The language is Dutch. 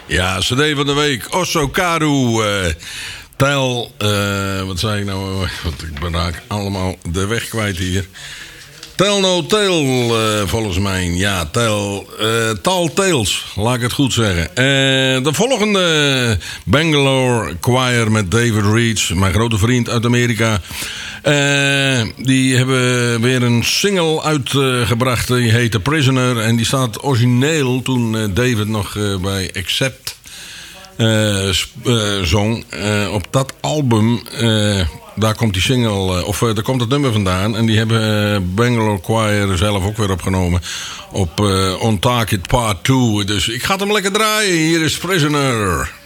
Ja, CD van de week. Osso Karu. Tel. Wat zei ik nou? Want ik raak allemaal de weg kwijt hier. Tel no tail, volgens mij. Ja, Tall Tales, laat ik het goed zeggen. De volgende Bangalore Choir met David Reach, mijn grote vriend uit Amerika. Die hebben weer een single uitgebracht, die heet The Prisoner. En die staat origineel toen David nog bij Accept zong. Op dat album... daar komt die single, daar komt het nummer vandaan. En die hebben Bangalore Choir zelf ook weer opgenomen. Op On Target Part 2. Dus ik ga hem lekker draaien. Hier is Prisoner.